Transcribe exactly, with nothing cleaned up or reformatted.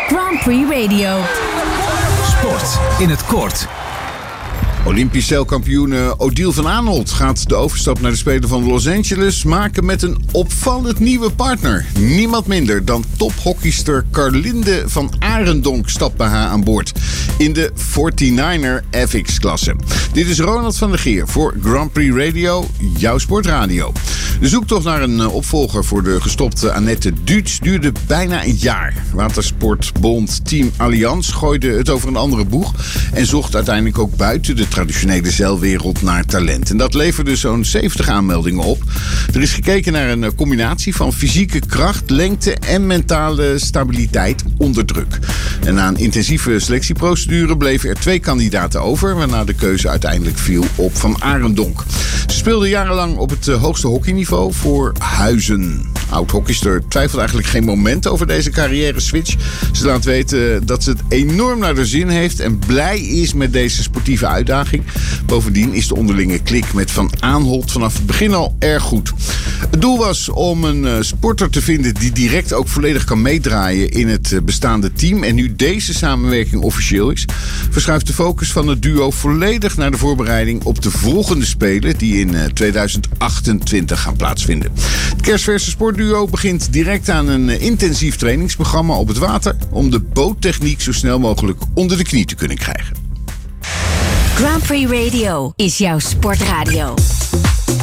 Grand Prix Radio. Sport in het kort. Olympisch zeilkampioen Odile van Aanholt gaat de overstap naar de Spelen van Los Angeles maken met een opvallend nieuwe partner. Niemand minder dan tophockeyster Carlinde van Arendonk stapt bij haar aan boord in de negenenveertiger F X-klasse. Dit is Ronald van der Geer voor Grand Prix Radio, jouw sportradio. De zoektocht naar een opvolger voor de gestopte Annette Duits duurde bijna een jaar. Watersportbond Team Allianz gooide het over een andere boeg en zocht uiteindelijk ook buiten de traditionele zeilwereld naar talent. En dat leverde zo'n zeventig aanmeldingen op. Er is gekeken naar een combinatie van fysieke kracht, lengte en mentale stabiliteit onder druk. En na een intensieve selectieprocedure bleven er twee kandidaten over, waarna de keuze uiteindelijk viel op Van Arendonk. Ze speelde jarenlang op het hoogste hockeyniveau voor Huizen. Oud-hockeyster twijfelt eigenlijk geen moment over deze carrière-switch. Ze laat weten dat ze het enorm naar de zin heeft en blij is met deze sportieve uitdaging. Bovendien is de onderlinge klik met Van Aanholt vanaf het begin al erg goed. Het doel was om een sporter te vinden die direct ook volledig kan meedraaien in het bestaande team. En nu deze samenwerking officieel is, verschuift de focus van het duo volledig naar de voorbereiding op de volgende Spelen die in tweeduizend achtentwintig gaan plaatsvinden. Het kerstverse sportduo begint direct aan een intensief trainingsprogramma op het water om de boottechniek zo snel mogelijk onder de knie te kunnen krijgen. Grand Prix Radio is jouw sportradio.